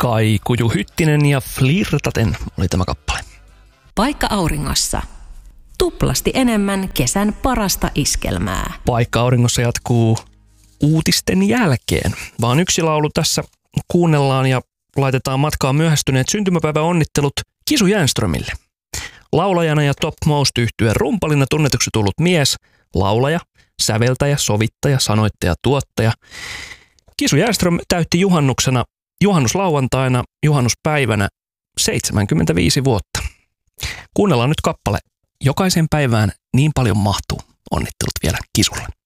Kaikuju Hyttinen ja Flirtaten oli tämä kappale. Paikka auringossa. Tuplasti enemmän kesän parasta iskelmää. Paikka auringossa jatkuu uutisten jälkeen. Vaan yksi laulu tässä kuunnellaan ja laitetaan matkaan myöhästyneet syntymäpäivän onnittelut Kisu Jänströmille. Laulajana ja Top Most -yhtyeen rumpalina tunnetuksi tullut mies, laulaja, säveltäjä, sovittaja, sanoittaja, tuottaja. Kisu Jänström täytti juhannuslauantaina, juhannuspäivänä 75 vuotta. Kuunnellaan nyt kappale Jokaiseen päivään niin paljon mahtuu. Onnittelut vielä Kisulle.